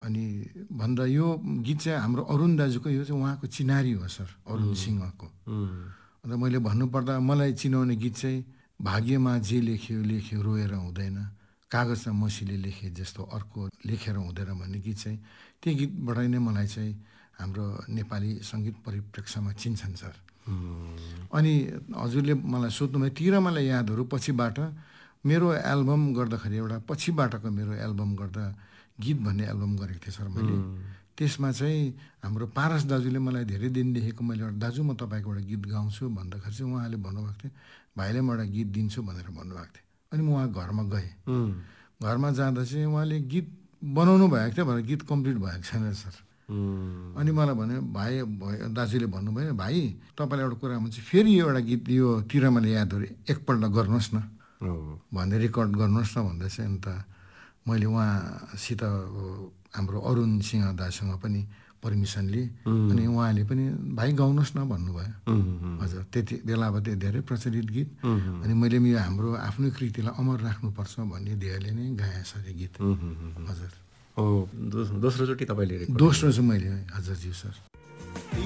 अनि भन्दा यो गीत चाहिँ हाम्रो अरुण दाजुको, यो चाहिँ उहाँको चिनारी हो सर, अरुण सिंहको। अन्त मैले भन्नुपर्दा मलाई चिनाउने गीत चाहिँ भाग्यमा जे लेख्यो लेख्यो रोएर हुँदैन, कागजमा मसीले लेखे जस्तो अर्को लेखेर हुँदैन भन्ने गीत चाहिँ, त्यो गीतबाट नै मलाई चाहिँ हाम्रो नेपाली सङ्गीत परिप्रेक्ष्यमा चिन्छन् सर। अनि हजुरले मलाई सोध्नुभयो ती र मलाई यादहरू पछिबाट मेरो एल्बम गर्दाखेरि, एउटा पछिबाटको मेरो एल्बम गर्दा गीत भन्ने एल्बम गरेको थिएँ सर मैले। त्यसमा चाहिँ हाम्रो पारस दाजुले मलाई धेरै दिनदेखिको मैले एउटा दाजु म तपाईँको एउटा गीत गाउँछु भन्दाखेरि चाहिँ उहाँले भन्नुभएको थियो भाइले म एउटा गीत दिन्छु भनेर भन्नुभएको थियो। अनि म उहाँ घरमा गएँ। घरमा जाँदा चाहिँ उहाँले गीत बनाउनु भएको थियो भनेर गीत कम्प्लिट भएको छैन सर। अनि मलाई भन्यो भाइ, दाजुले भन्नुभयो भाइ तपाईँलाई एउटा कुरा भन्छ, फेरि यो एउटा गीत यो तिर मैले यादहरू एकपल्ट गर्नुहोस् न भन्दै रेकर्ड गर्नुहोस् न भन्दै चाहिँ। अन्त मैले उहाँसित हाम्रो अरुण सिंह दासँग पनि पर्मिसन लिएँ। अनि उहाँले पनि भाइ गाउनुहोस् न भन्नुभयो। हजुर, त्यति बेला अब त्यो धेरै प्रचलित गीत। अनि मैले पनि यो हाम्रो आफ्नो कृतिलाई अमर राख्नुपर्छ भन्ने ध्येयले नै गाएँ सर यो गीत। हजुर, दोस्रोचोटि तपाईँले? दोस्रो चाहिँ मैले, हजुर ज्यू सर।